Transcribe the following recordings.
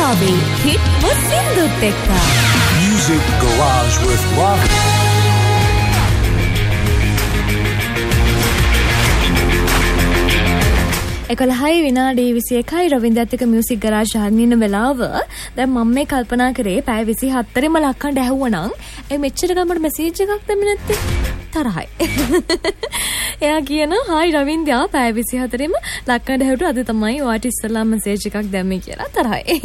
වෙලාවේ හිට්ම සින්දුත් එක්ක Music Garage with Rahul. එකලහයි විනාඩි 21යි රවින්දත් එක්ක මියුසික් ගරාජ් හරින වෙලාව. දැන් මම මේ කල්පනා කරේ පැය 24ෙම ලක්කන්ට ඇහුවනම් ඒ මෙච්චර ගමකට මැසේජ් එකක් දෙන්නේ නැත්තේ. තරහයි. එයා කියන හායි රවින්ද්‍යා පැය 24ෙම ලක්කන්ට ඇහුවට අද තමයි ඔයාට ඉස්සෙල්ලා මැසේජ් එකක් දැම්මේ කියලා. තරහයි.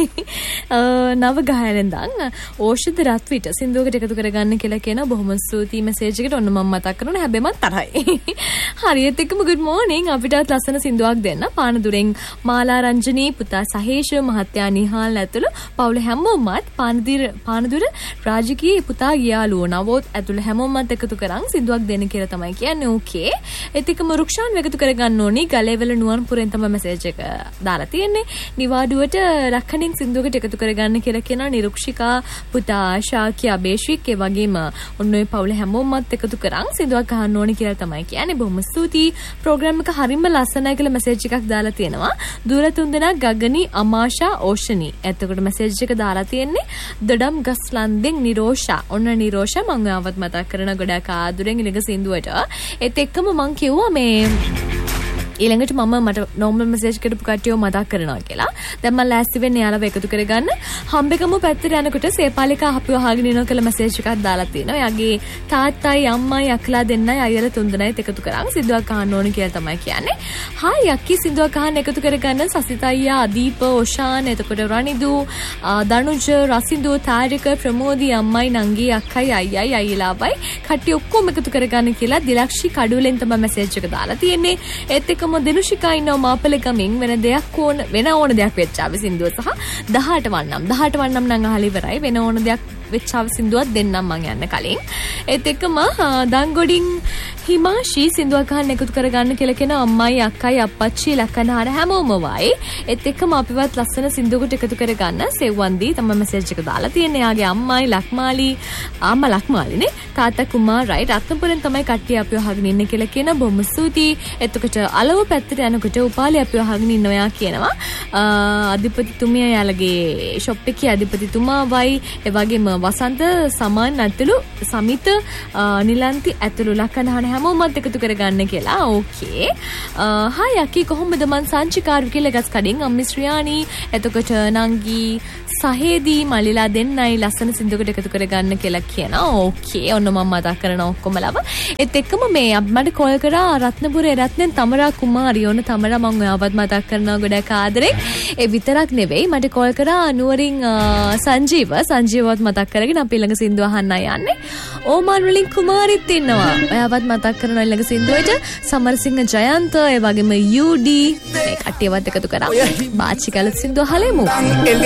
නව ගහලෙන්දන් ඕෂධ රත්විට සින්දුවකට එකතු කරගන්න කියලා කියන බොහොම ස්තුතියි මැසේජ් එකට. ඔන්න මම මතක් කරනවා හැබැයි මම තරහයි. හරියට එක්කම good morning අපිටත් ලස්සන සින්දුවක් දෙන්න. පානදුරෙන් මාලා රංජනී පුතා සහේෂ මහත්තයා නිහාල් ඇතුළු පවුල හැමෝමත් පානදුර රාජකී පුතා ගියාලුව නවෝත් ඇතුළු හැමෝමත් එකතු කරන් සින්දුවක් දෙන්න කියලා තමයි කියන්නේ. ඕකේ. ඒත් එක්කම රුක්ෂාන් එකතු කරගන්න ඕනි. ගලේවල නුවන්පුරෙන් තමයි මැසේජ් එක දාලා තියෙන්නේ. නිවාඩුවට රක්කණින් සින්දුවකට එකතු කරගන්න කියලා කියනවා නිරුක්ෂිකා පුතා ශාක්‍ය අබේෂික්. ඒ වගේම ඔන්න ඔය පවුල හැමෝමත් එකතු කරන් සින්දුවක් අහන්න ඕනි කියලා තමයි කියන්නේ. බොහොම ස්තුතියි. ප්‍රෝග්‍රෑම් එක හරිම ලස්සනයි කියලා මැසේජ් එකක් දාලා තියෙනවා. දුර තුන්දෙනා ගගනි අමාෂා ඕෂනි. එතකොට මැසේජ් එක දාලා තියෙන්නේ දඩම් ගස්ලන්දෙන් නිරෝෂා. ඔන්න නිරෝෂා මම ආවත් මතක් කරන ගොඩක් ආදුරෙන් ඉලක සින්දුවට. ඒත් එක්කම මං කිව්වා මේ ඊළඟට මට නෝමල් මැසේජ් කරපු කට්ටියව මතක් කරනවා කියලා. දැන් මම ලෑස්ති වෙන්නේ යාළුව එකතු කරගන්න. හම්බෙකම පැත්තට යනකොට සේපාලිකා අපිව අහගෙන ඉනවා කියලා මැසේජ් එකක් දාලා තියෙනවා. එයාගේ තාත්තයි අම්මයි අක්කලා දෙන්නයි අයියලා තුන්දෙනායි එකතු කරන් සින්දුවක් අහන්න ඕනේ කියලා තමයි කියන්නේ. හායි අක්කි සින්දුවක් අහන්න එකතු කරගන්න සසිතයියා අදීප ඔෂාන් එතකොට රනිදු දනුජ රසිදු තාරික ප්‍රමෝදී අම්මයි නංගී අක්කයි අයියයි අයියලාවයි කට්ටිය ඔක්කොම එකතු කරගන්න කියලා දිලක්ෂි කඩුවෙන් තමයි මැසේජ් එක දාලා තියෙන්නේ. ඒත් එක්ක දෙනුෂිකා ඉන්නවා මාපලකමින් වෙන ඕන දෙයක් වෙච්චාව සින්දුව සහ 18 වන්නම් නම් අහලා ඉවරයි. වෙන ඕන දෙයක් වෙච්චාව සින්දුවක් දෙන්නම් මං යන්න කලින්. ඒත් එක්කම දංගොඩින් හිමාෂි සින්දුවක් අහන්න එකතු කරගන්න කියලා කියන අම්මයි අක්කයි අප්පච්චි ලක්කනහර හැමෝම වයි. ඒත් එක්කම අපිවත් ලස්සන සින්දුවකට එකතු කරගන්න සෙව්වන්දී තමයි මැසේජ් එක දාලා තියෙන්නේ. යාගේ අම්මයි ලක්මාලි අම්මා ලක්මාලිනේ තාත්තා කුමාරයි රත්නපුරෙන් තමයි කට්ටිය අපිව අහගෙන ඉන්නේ කියලා කියන බොහොම ස්තුතියි. එතකොට අලව පැත්තට යනකොට උපාලි අපිව අහගෙන ඉන්නවා කියනවා. අධිපතිතුමිය යාලගේ ෂොප් එකේ අධිපතිතුමාවයි ඒ වගේම වසන්ත සමාන් ඇතුළු සමිත නිලන්ති ඇතුළු ලක්කනහන හැමෝමත් එකතු කරගන්න කියලා. ඕකේ. හායි අකි කොහොමද මං සංචිකාරු කියලා ගස් කඩින් අම්මි ශ්‍රියානි එතකොට නංගි සහේදී මලිලා දෙන්නයි ලස්සන සින්දුවකට එකතු කරගන්න කියලා කියනවා. ඕකේ. ඔන්න මම මතක් කරන ඔක්කොම ලව. ඒත් එක්කම මේ මට කෝල් කරා රත්නපුරේ රත්නෙන් තමරා කුමාරි. ඔන්න තමරා මම ඔයාවත් මතක් කරනවා ගොඩක් ආදරෙන්. ඒ විතරක් නෙවෙයි මට කෝල් කරා නුවරින් සංජීවවත් මතක් කරගෙන අපි ළඟ සින්දුව අහන්න යන්නේ. ඕමාන් වලින් කුමාරිත් ඉන්නවා. ඔයාවත් මතක් කරනවා ළඟ සින්දුවට සමරසිංහ ජයන්ත ඒ වගේම UD මේ කට්ටියවත් එකතු කරා. බාච්චි කලත් සින්දුව අහලෙමු.